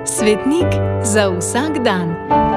Svetnik za vsak dan.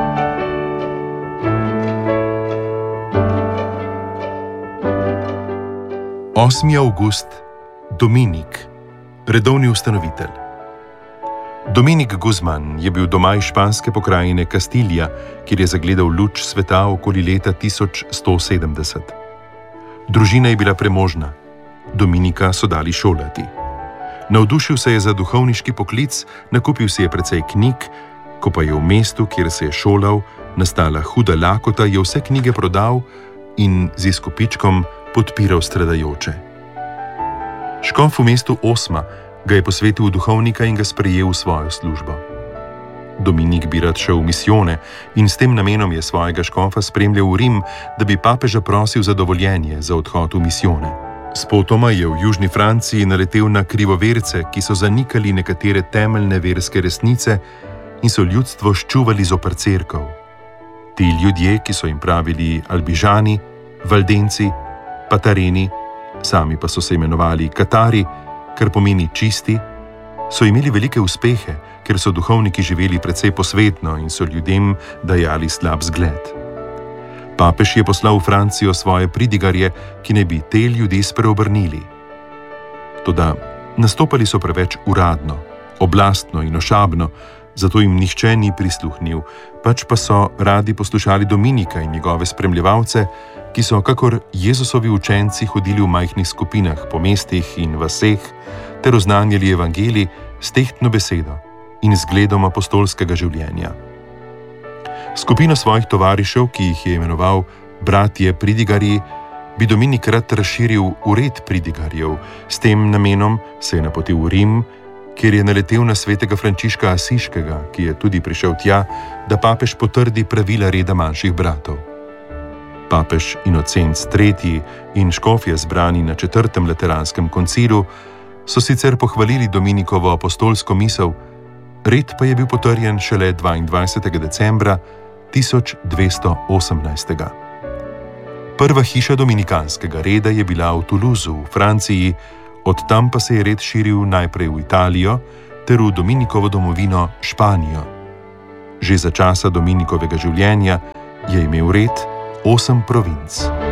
Osmi avgust, Dominik, redovni ustanovitelj. Dominik Guzman je bil doma iz španske pokrajine Kastilija, kjer je zagledal luč sveta okoli leta 1170. Družina je bila premožna, Dominika so dali šolati. Navdušil se je za duhovniški poklic, nakupil si je precej knjig, ko pa je v mestu, kjer se je šolal, nastala huda lakota, je vse knjige prodal in z izkupičkom podpiral stradajoče. Škof v mestu Osma ga je posvetil v duhovnika in ga sprejel v svojo službo. Dominik bi rad šel v misijone in s tem namenom je svojega škofa spremljal v Rim, da bi papeža prosil za dovoljenje za odhod v misijone. Spotoma je v južni Franciji naletel na krivoverce, ki so zanikali nekatere temeljne verske resnice in so ljudstvo ščuvali zoper cerkev. Ti ljudje, ki so jim pravili Albižani, Valdenci, Patareni, sami pa so se imenovali Katari, kar pomeni čisti, so imeli velike uspehe, ker so duhovniki živeli precej posvetno in so ljudem dajali slab zgled. Papež je poslal v Francijo svoje pridigarje, ki naj bi te ljudi spreobrnili. Toda nastopali so preveč uradno, oblastno in ošabno, zato jim nihče ni prisluhnil, pač pa so radi poslušali Dominika in njegove spremljevalce, ki so kakor Jezusovi učenci hodili v majhnih skupinah po mestih in vaseh ter oznanjali evangelij s tehtno besedo in zgledom apostolskega življenja. Skupino svojih tovarišev, ki jih je imenoval bratje pridigarji, bi Dominik rad razširil v red pridigarjev. S tem namenom se je napotil v Rim, kjer je naletel na svetega Frančiška Asiškega, ki je tudi prišel tja, da papež potrdi pravila reda manjših bratov. Papež Inocenc III. In škofje zbrani na 4. Lateranskem koncilu so sicer pohvalili Dominikovo apostolsko misel, red pa je bil potrjen šele 22. decembra 1218. Prva hiša dominikanskega reda je bila v Toulouseu v Franciji, od tam pa se je red širil najprej v Italijo ter v Dominikovo domovino Španijo. Že za časa Dominikovega življenja je imel red 8 provinc.